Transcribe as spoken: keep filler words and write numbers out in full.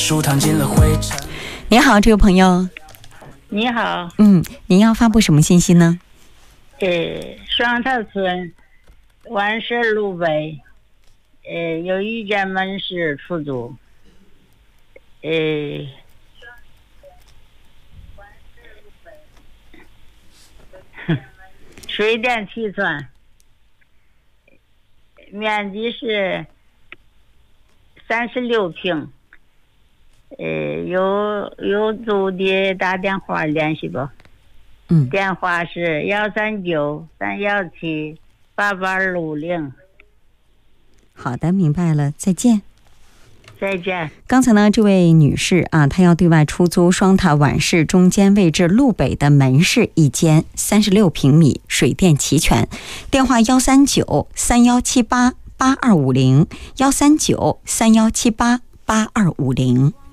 书烫进了灰尘。 你好，这位朋友。 你好。 嗯，您要发布什么信息呢？ 呃，双塔村万社路北，呃，有一间门市出租，呃，水电气钻，面积是三十六平。呃，有有租的打电话联系吧。 嗯， 电话是幺三九三幺七八八六零。 好的，明白了，再见。 再见。 刚才呢，这位女士啊，她要对外出租双塔晚市中间位置路北的门市一间，三十六平米，水电齐全。电话幺三九三幺七八八二五零，幺三九三幺七八八二五零。